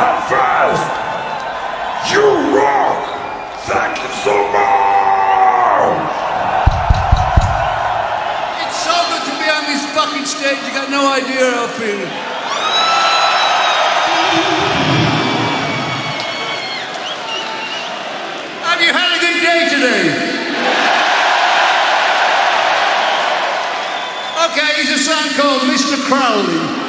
Hellfest! You rock! Thank you so much! It's so good to be on this fucking stage, you got no idea how I feel. Have you had a good day today? Okay, here's a song called Mr. Crowley.